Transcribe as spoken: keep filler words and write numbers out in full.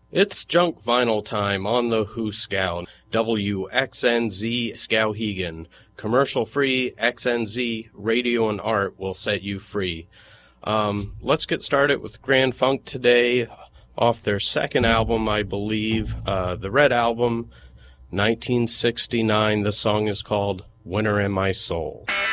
It's junk vinyl time on the Who Scout. W X N Z Skowhegan. Commercial-free X N Z Radio and Art will set you free. Um, let's get started with Grand Funk today, off their second album, I believe, uh, the Red Album, nineteen sixty-nine. The song is called Winter in My Soul.